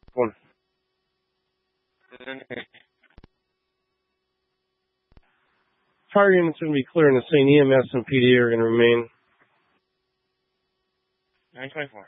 One. Fire units are going to be clear in the scene. EMS and PD are going to remain. 924.